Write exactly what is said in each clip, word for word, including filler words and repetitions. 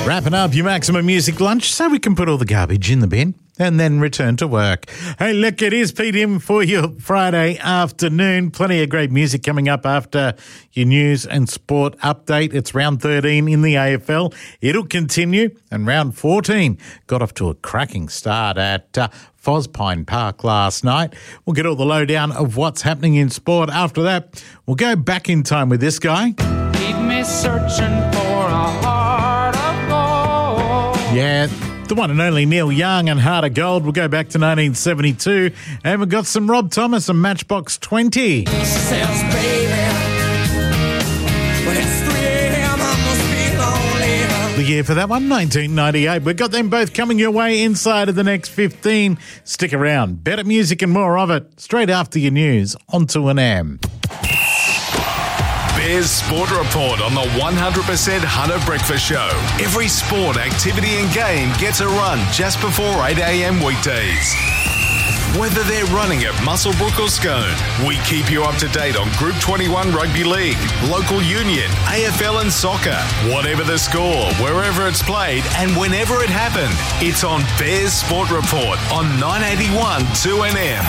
Wrapping up your Maximum Music lunch so we can put all the garbage in the bin and then return to work. Hey, look, it is Pete M for your Friday afternoon. Plenty of great music coming up after your news and sport update. It's round thirteen in the A F L. It'll continue, and round fourteen got off to a cracking start at uh, Fospine Park last night. We'll get all the lowdown of what's happening in sport. After that, we'll go back in time with this guy. Keep me searching for a heart of gold. Yeah, the one and only Neil Young and Heart of Gold. We'll go back to nineteen seventy-two, and we've got some Rob Thomas and Matchbox twenty. Says, baby, when it's three a.m. I must be lonely. The year for that one, nineteen ninety-eight. We've got them both coming your way inside of the next fifteen. Stick around. Better music and more of it straight after your news on two N M. Bears Sport Report on the one hundred percent Hunter Breakfast Show. Every sport, activity and game gets a run just before eight a.m. weekdays. Whether they're running at Muswellbrook or Scone, we keep you up to date on Group twenty-one Rugby League, local union, A F L and soccer. Whatever the score, wherever it's played and whenever it happened, it's on Bears Sport Report on nine eighty-one two N M.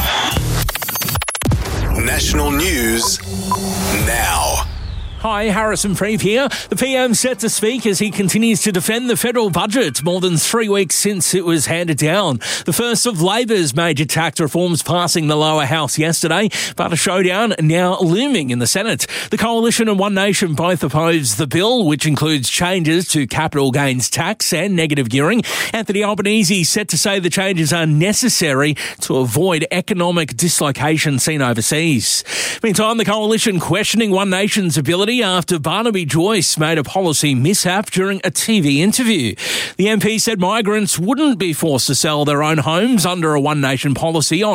National news now. Hi, Harrison Freeve here. The P M set to speak as he continues to defend the federal budget more than three weeks since it was handed down. The first of Labor's major tax reforms passing the lower house yesterday, but a showdown now looming in the Senate. The Coalition and One Nation both oppose the bill, which includes changes to capital gains tax and negative gearing. Anthony Albanese set to say the changes are necessary to avoid economic dislocation seen overseas. Meantime, the Coalition questioning One Nation's ability after Barnaby Joyce made a policy mishap during a T V interview. The M P said migrants wouldn't be forced to sell their own homes under a One Nation policy on